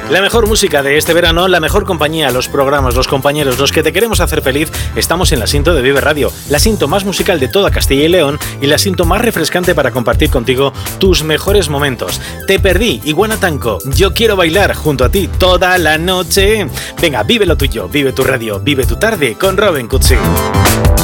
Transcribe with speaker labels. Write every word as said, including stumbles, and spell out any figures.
Speaker 1: La mejor música de este verano, la mejor compañía, los programas, los compañeros, los que te queremos hacer feliz, estamos en la Sinto de Vive Radio, la Sinto más musical de toda Castilla y León y la Sinto más refrescante para compartir contigo tus mejores momentos. Te perdí, Iguana Tanco, yo quiero bailar junto a ti toda la noche. Venga, vive lo tuyo, vive tu radio, vive tu tarde con Robin Cutsi.